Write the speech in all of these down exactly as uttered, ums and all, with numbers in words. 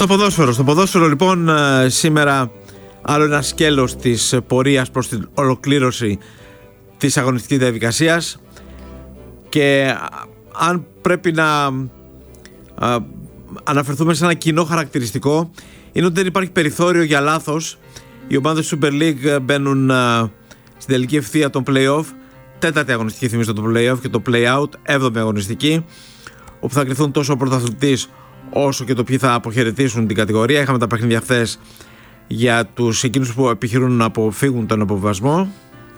Στο ποδόσφαιρο, στο ποδόσφαιρο λοιπόν σήμερα άλλο ένα σκέλος της πορείας προς την ολοκλήρωση της αγωνιστικής διαδικασίας, και αν πρέπει να α, αναφερθούμε σε ένα κοινό χαρακτηριστικό, είναι ότι δεν υπάρχει περιθώριο για λάθος. Οι ομάδες Super League μπαίνουν α, στην τελική ευθεία των play-off, τέταρτη αγωνιστική θυμίζω το play-off και το play-out, έβδομη αγωνιστική, όπου θα κριθούν τόσο ο πρωταθλητής όσο και το ποιοι θα αποχαιρετήσουν την κατηγορία. Είχαμε τα παιχνίδια χθες για τους εκείνους που επιχειρούν να αποφύγουν τον αποβιβασμό.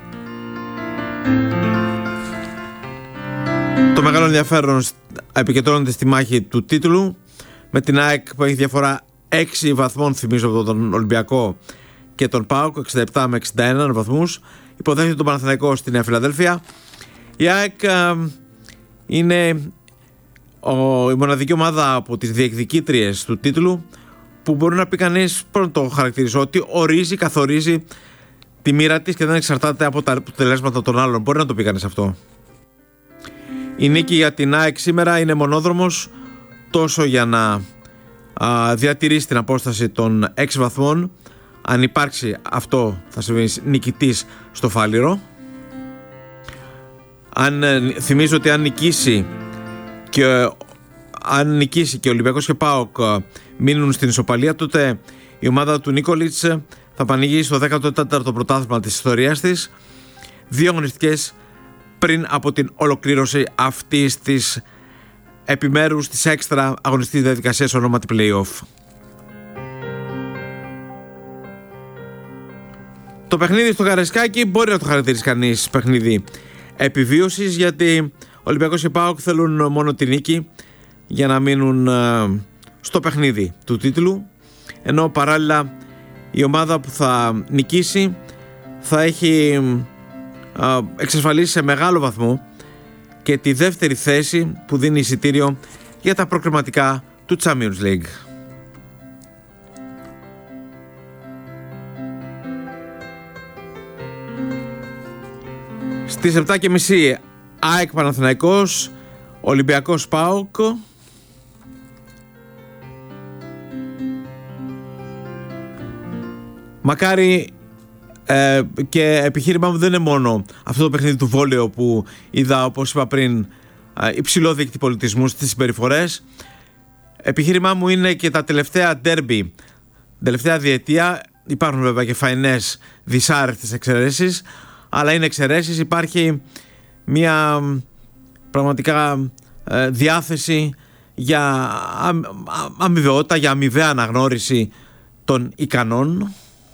Το μεγάλο ενδιαφέρον επικεντρώνεται στη μάχη του τίτλου, με την ΑΕΚ που έχει διαφορά έξι βαθμών, θυμίζω, από τον Ολυμπιακό και τον ΠΑΟΚ, εξήντα επτά με εξήντα ένα βαθμούς. Υποδέχεται τον Παναθηναϊκό στη Νέα Φιλαδέλφια. Η ΑΕΚ α, είναι ο, η μοναδική ομάδα από τις διεκδικήτριες του τίτλου που μπορεί να πει κανείς, πώς να το χαρακτηρίζω, ότι ορίζει, καθορίζει τη μοίρα της και δεν εξαρτάται από τα αποτελέσματα των άλλων. Μπορεί να το πει κανείς αυτό. Η νίκη για την ΑΕΚ σήμερα είναι μονόδρομος, τόσο για να α, διατηρήσει την απόσταση των έξι βαθμών. Αν υπάρξει αυτό, θα συμβεί νικητής στο Φάληρο. Αν θυμίζω ότι αν νικήσει και αν νικήσει και ο Ολυμπιακός και ΠΑΟΚ μείνουν στην ισοπαλία, τότε η ομάδα του Νίκολιτς θα πανηγεί στο δέκατο τέταρτο πρωτάθλημα της ιστορίας της, δύο αγωνιστικές πριν από την ολοκλήρωση αυτής της επιμέρους της έξτρα αγωνιστικής διαδικασίας ονόματι play-off. Το παιχνίδι στο Καραϊσκάκι μπορεί να το χαρακτηρίσει κανείς παιχνίδι επιβίωσης, γιατί ο Ολυμπιακός και ΠΑΟΚ θέλουν μόνο τη νίκη για να μείνουν στο παιχνίδι του τίτλου, ενώ παράλληλα η ομάδα που θα νικήσει θα έχει εξασφαλίσει σε μεγάλο βαθμό και τη δεύτερη θέση που δίνει εισιτήριο για τα προκριματικά του Champions League. Στις επτά και μισή ΑΕΚ Παναθηναϊκός, Ολυμπιακός ΠΑΟΚ. Μακάρι ε, και επιχείρημά μου δεν είναι μόνο αυτό το παιχνίδι του βόλεο που είδα, όπως είπα πριν, ε, υψηλό δείκτη πολιτισμού στις συμπεριφορές. Επιχείρημά μου είναι και τα τελευταία ντέρμπι, τελευταία διετία. Υπάρχουν βέβαια και φαϊνές δυσάρεστες εξαιρέσεις, αλλά είναι εξαιρέσεις. Υπάρχει μια πραγματικά ε, διάθεση για α, α, αμοιβαιότητα, για αμοιβαία αναγνώριση των ικανών.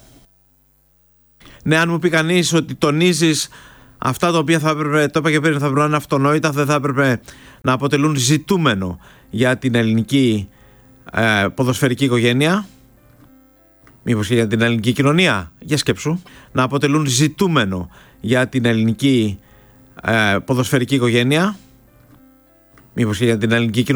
Ναι, αν μου πει κανείς ότι τονίζεις αυτά τα οποία θα έπρεπε, το είπα και πριν, θα έπρεπε να είναι αυτονόητα, δεν θα έπρεπε να αποτελούν ζητούμενο για την ελληνική ε, ποδοσφαιρική οικογένεια, μήπως και για την ελληνική κοινωνία, για σκέψου, να αποτελούν ζητούμενο για την ελληνική ε, ποδοσφαιρική οικογένεια, μήπως και για την ελληνική κοινωνία.